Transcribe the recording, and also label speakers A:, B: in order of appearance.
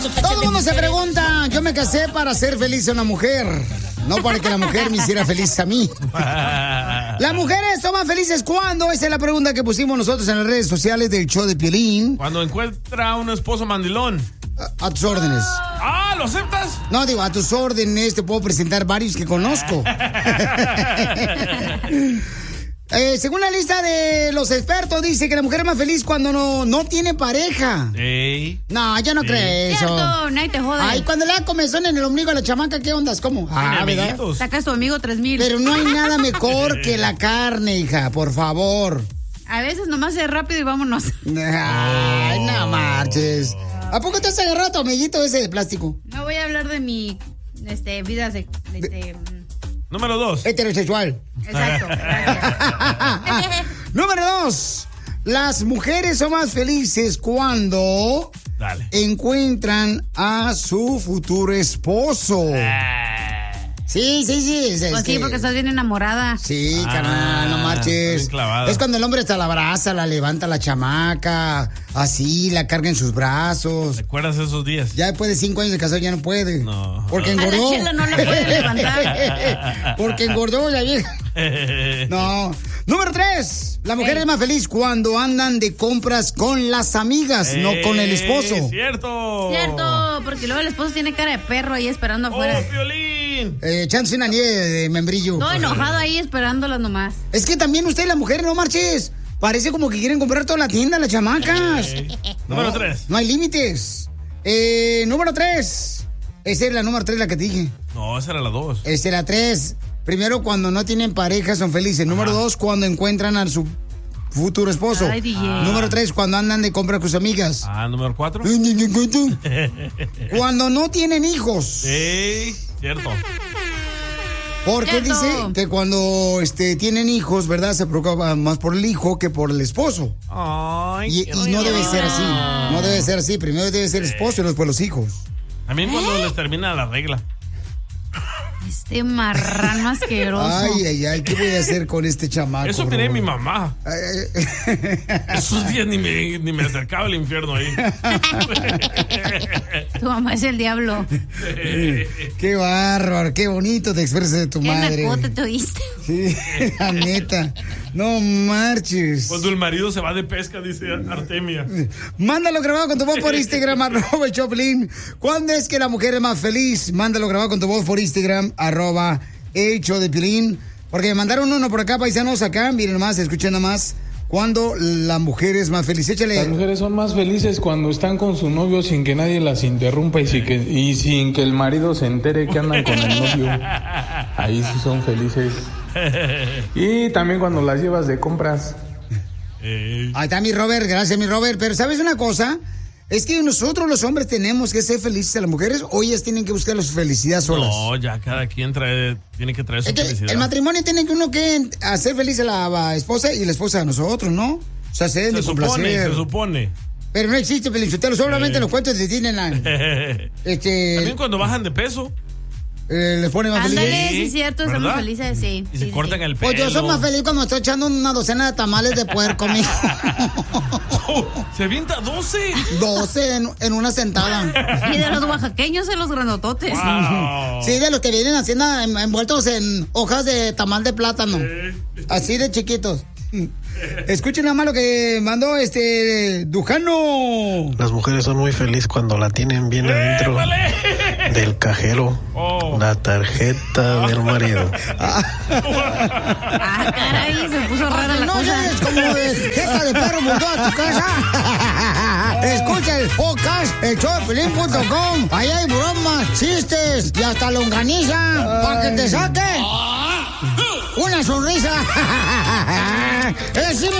A: Todo el mundo se pregunta, yo me casé para ser feliz a una mujer, no para que la mujer me hiciera feliz a mí. ¿Las mujeres son más felices cuándo? Esa es la pregunta que pusimos nosotros en las redes sociales del show de Piolín.
B: Cuando encuentra a un esposo mandilón.
A: A tus órdenes.
B: Ah, ¿lo aceptas?
A: No, digo, a tus órdenes te puedo presentar varios que conozco. Según la lista de los expertos, dice que la mujer es más feliz cuando no tiene pareja.
B: Ey.
A: No, yo no creo eso.
C: Cierto, nadie te jode.
A: Ay, cuando le da comezón en el ombligo a la chamaca, ¿qué ondas? ¿Cómo? Ah, ¿verdad?
C: Sacas tu amigo 3,000.
A: Pero no hay nada mejor que la carne, hija, por favor.
C: A veces nomás es rápido y vámonos.
A: Ay, no marches. ¿A poco te has agarrado a tu amiguito ese de plástico?
C: No voy a hablar de mi vida
B: Número 2.
A: Heterosexual.
C: Exacto.
A: Número 2. Las mujeres son más felices cuando encuentran a su futuro esposo. Sí.
C: Pues sí, porque estás bien enamorada.
A: Sí, carnal, no marches. Es cuando el hombre hasta la abraza, la levanta la chamaca, así, la carga en sus brazos.
B: ¿Recuerdas esos días?
A: Ya después de 5 años de casado ya no puede.
B: No.
A: Porque engordó.
C: A la chela no la puede levantar.
A: Porque engordó la vieja. No. Número 3. La mujer es más feliz cuando andan de compras con las amigas, no con el esposo.
B: Cierto,
C: porque luego el esposo tiene cara de perro ahí esperando afuera.
B: ¡Oh, Piolín!
A: Echándose una nieve de membrillo.
C: Todo enojado ahí esperándolas nomás.
A: Es que también usted y la mujer, no marches. Parece como que quieren comprar toda la tienda, las chamacas.
B: Número 3.
A: No hay límites. Número 3. Esa es la número 3, la que te dije.
B: No, esa era la 2.
A: Esa es la 3. Primero, cuando no tienen pareja, son felices. Número 2, cuando encuentran a su futuro esposo.
C: Ay, DJ.
A: Número 3, cuando andan de compra con sus amigas.
B: Número 4.
A: Cuando no tienen hijos.
B: Sí, cierto.
A: Porque dice que cuando tienen hijos, ¿verdad? Se preocupa más por el hijo que por el esposo.
B: Ay,
A: y no debe ser así. No debe ser así. Primero debe ser el esposo y después los hijos.
B: También cuando les termina la regla.
C: Este marrano asqueroso.
A: Ay, ¿qué voy a hacer con este chamaco?
B: Eso tenía mi mamá. Esos días ni me acercaba al infierno ahí.
C: Tu mamá es el diablo.
A: Qué bárbaro, qué bonito te expresas de tu madre.
C: ¿Qué te oíste?
A: Sí, la neta. No marches.
B: Cuando el marido se va de pesca, dice Artemia.
A: Mándalo grabado con tu voz por Instagram, @Choplin. ¿Cuándo es que la mujer es más feliz? Mándalo grabado con tu voz por Instagram, @Piolín. Porque me mandaron uno por acá, paisanos, acá. Miren nomás, escuchen nomás. ¿Cuándo la mujer es más feliz? Échale.
D: Las mujeres son más felices cuando están con su novio sin que nadie las interrumpa y sin que el marido se entere que andan con el novio. Ahí sí son felices. Y también cuando las llevas de compras.
A: Ahí está mi Robert, gracias mi Robert. Pero ¿sabes una cosa? Es que nosotros los hombres tenemos que ser felices a las mujeres o ellas tienen que buscar su felicidad solas.
B: No, ya cada quien tiene que traer su felicidad.
A: El matrimonio tiene que hacer feliz a la esposa y la esposa a nosotros, ¿no? O sea, se deben de complacer.
B: Se supone.
A: Pero no existe Pelichotelo, solamente los cuentos de Disneyland.
B: También cuando bajan de peso.
A: Les pone más feliz.
C: Ándale, sí es cierto, estamos felices, sí.
B: Y se cortan el pelo.
A: Pues yo soy más feliz cuando estoy echando una docena de tamales de puerco, mijo.
B: ¿Se avienta 12?
A: 12 en una sentada.
C: Y de los oaxaqueños en los grandototes.
B: Wow.
A: Sí, de los que vienen haciendo envueltos en hojas de tamal de plátano. Así de chiquitos. Escuchen nada más lo que mandó Dujano.
E: Las mujeres son muy felices cuando la tienen bien adentro del cajero. La tarjeta del marido.
C: Caray, se puso rara la cosa.
A: No es como de jefa de perro mudó a tu casa. Escucha el podcast, elshowdepiolín.com. Ahí hay bromas, chistes y hasta longaniza para que te saque una sonrisa.